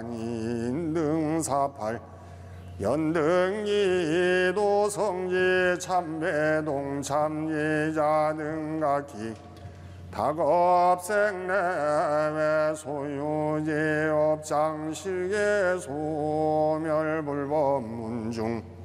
인등사팔 연등이 도성지 참배동 참예자등각기 다급생내외 소유지업 장실계 소멸불법 문중